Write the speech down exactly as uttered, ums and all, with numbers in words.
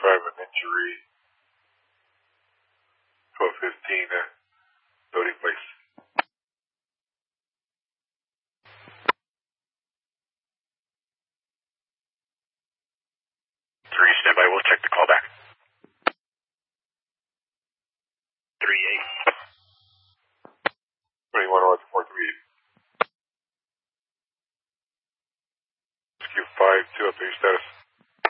five an injury. twelve fifteen uh, loading place. Three, stand by. We'll check the call back. Three eight.